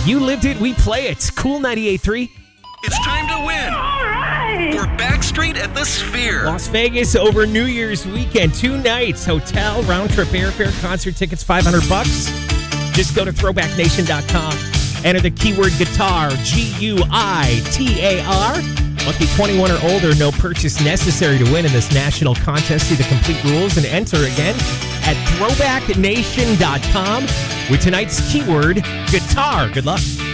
You lived it, we play it. Cool 98.3. It's time to win. All right. For Backstreet at the Sphere. Las Vegas over New Year's weekend. 2 nights. Hotel, round-trip airfare, concert tickets, $500. Just go to throwbacknation.com. Enter the keyword guitar, GUITAR. Must be 21 or older. No purchase necessary to win in this national contest. See the complete rules and enter again at throwbacknation.com with tonight's keyword guitar. Good luck.